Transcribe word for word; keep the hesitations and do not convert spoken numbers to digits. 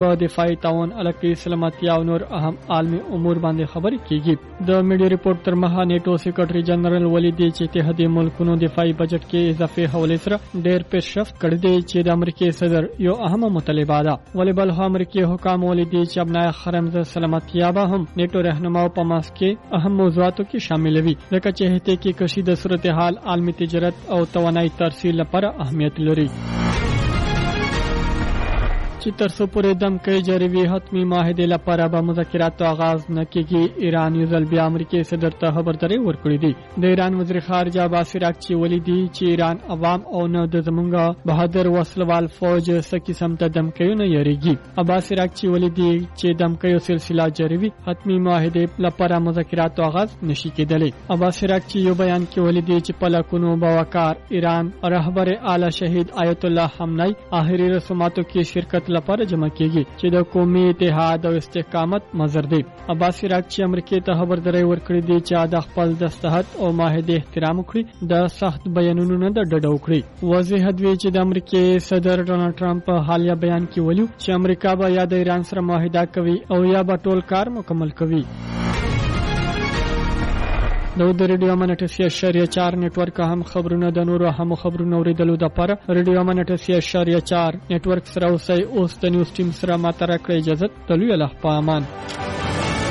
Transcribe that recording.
په دفاعي تعاون الکتري سلامتي او نور اهم عالمي امور باندې خبرې کیږي. د میډیا ریپورت تر مخه نیټو سیکریټري جنرال ولیدي چې اتحادیه ملکونو دفاعي بجټ کې اضافه حواله سره ډېر پیشرفت کړی دی چې د امریکای صدر یو اهمه مطالبه ده. ولی بل هم امریکای حکام ولیدي چې ابنای خرمز سلامتي به هم نیټو رهنما په ماس کې اهم موضوعاتو کې شامل وي ځکه چې هته کې کشي د صورتحال عالمي تجارت او توانایي ترسیل لپاره اهمیت لري. چې ترڅو پورې دم کې جاری وي حتمی معاهده لپاره به مذاکرات آغاز نه کیږي. ایران یو ځل بیا امریکای صدر ته خبرداري ورکړې دي. د ایران وزیر خارجه عباس عراقچي ولیدي چې ایران عوام او نه د زمونږ بهادر وسلوال فوج سکی سم ته دم کې نه یریږي. عباس عراقچي ولیدي چې دم کې سلسله جاری وي حتمی معاهده لپاره مذاکرات آغاز نشي کېدلی. عباس عراقچي یو بیان کې ولیدي چې پلاکونو باوقار ایران رهبر اعلی شهید آیت الله خامنه‌ای آخري رسوماتو کې شرکت لپاره جمع کیږي چې د قومي اتحاد او استحکامت مظهر دی. عباس عراقچي امریکای ته خبرداري ورکړې دي چې د خپل دستخط او معاهده احترام وکړي د سخت بیانونو نه د ډډه وکړي. واضح دی چې د امریکای صدر ډونالد ټرمپ حالیه بیان کې ویلو چې امریکا به یا د ایران سره معاهده کوي او یا به ټول کار مکمل کوي. د ریډیو امن اټسیا شریعه چار نیټورک هم خبرونه د نورو هم خبرونه اوریدلو د لپاره ریډیو امن اټسیا شریعه چار نیټورک سره اوسئ. اوس د نیوز ټیم سره ماته راکړئ اجازه. تلوي الله په امان.